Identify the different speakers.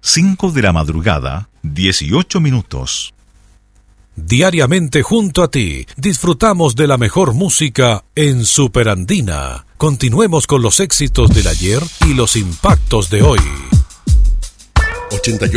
Speaker 1: 5 de la madrugada, 18 minutos.
Speaker 2: Diariamente junto a ti, disfrutamos de la mejor música en Superandina. Continuemos con los éxitos del ayer y los impactos de hoy.
Speaker 3: 88.